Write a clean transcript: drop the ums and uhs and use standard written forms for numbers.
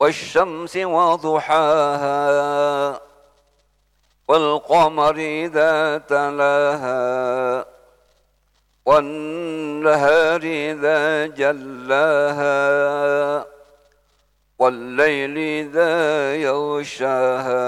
والشمس وضحاها والقمر إذا تلاها والنهار إذا جلاها والليل إذا يغشاها